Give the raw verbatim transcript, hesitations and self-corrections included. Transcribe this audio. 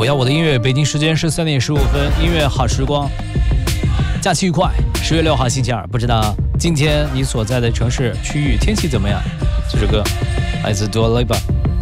我要我的音乐。北京时间是三点十五分，音乐好时光，假期愉快。十月六号星期二，不知道今天你所在的城市区域天气怎么样？这首歌来自 Dua Lipa。